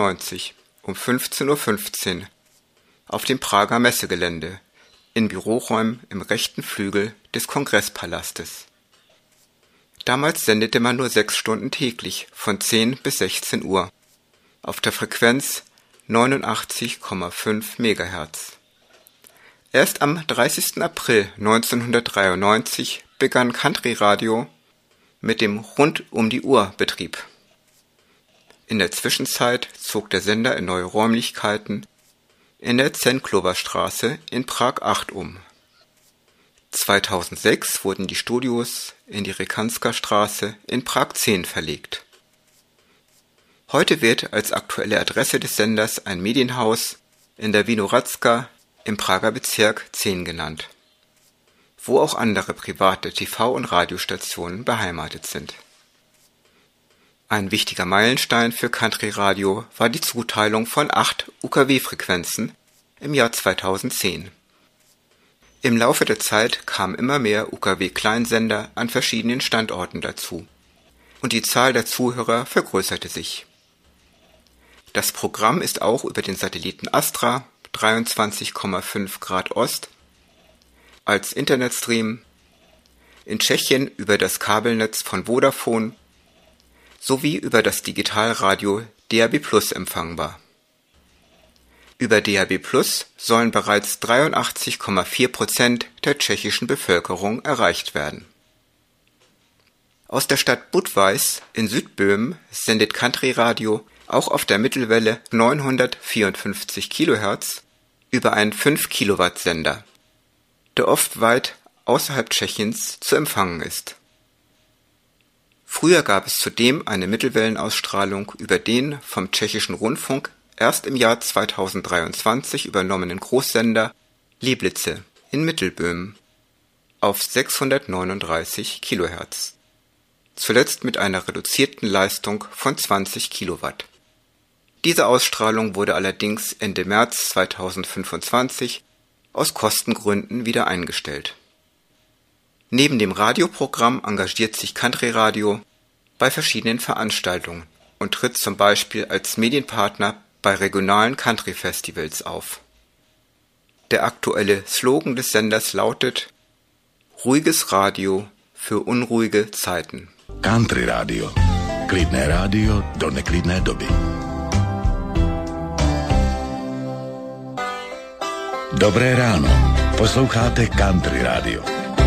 1990 um 15:15 Uhr auf dem Prager Messegelände in Büroräumen im rechten Flügel des Kongresspalastes. Damals sendete man nur 6 Stunden täglich von 10 bis 16 Uhr auf der Frequenz 89,5 MHz. Erst am 30. April 1993 begann Country Radio mit dem Rund-um-die-Uhr-Betrieb. In der Zwischenzeit zog der Sender in neue Räumlichkeiten in der Zenklova-Straße in Prag 8 um. 2006 wurden die Studios in die Rekanska-Straße in Prag 10 verlegt. Heute wird als aktuelle Adresse des Senders ein Medienhaus in der Vinohradska im Prager Bezirk 10 genannt, wo auch andere private TV- und Radiostationen beheimatet sind. Ein wichtiger Meilenstein für Country Radio war die Zuteilung von 8 UKW-Frequenzen im Jahr 2010. Im Laufe der Zeit kamen immer mehr UKW-Kleinsender an verschiedenen Standorten dazu und die Zahl der Zuhörer vergrößerte sich. Das Programm ist auch über den Satelliten Astra 23,5 Grad Ost als Internetstream, in Tschechien über das Kabelnetz von Vodafone sowie über das Digitalradio DAB+ empfangbar. Über DAB+ sollen bereits 83,4% der tschechischen Bevölkerung erreicht werden. Aus der Stadt Budweis in Südböhmen sendet Country Radio auch auf der Mittelwelle 954 kHz über einen 5-Kilowatt-Sender, der oft weit außerhalb Tschechiens zu empfangen ist. Früher gab es zudem eine Mittelwellenausstrahlung über den vom Tschechischen Rundfunk erst im Jahr 2023 übernommenen Großsender Liblice in Mittelböhmen auf 639 kHz, zuletzt mit einer reduzierten Leistung von 20 Kilowatt. Diese Ausstrahlung wurde allerdings Ende März 2025 aus Kostengründen wieder eingestellt. Neben dem Radioprogramm engagiert sich Country Radio bei verschiedenen Veranstaltungen und tritt zum Beispiel als Medienpartner bei regionalen Country-Festivals auf. Der aktuelle Slogan des Senders lautet: Ruhiges Radio für unruhige Zeiten. Country Radio. Klidné rádio do neklidné doby. Dobré ráno. Posloucháte Country Radio.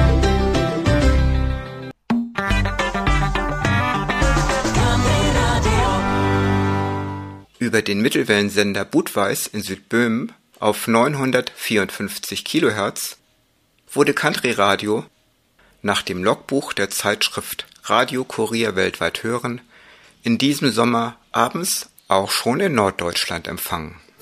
Über den Mittelwellensender Budweis in Südböhmen auf 954 kHz wurde Country Radio nach dem Logbuch der Zeitschrift Radio Kurier weltweit hören in diesem Sommer abends auch schon in Norddeutschland empfangen.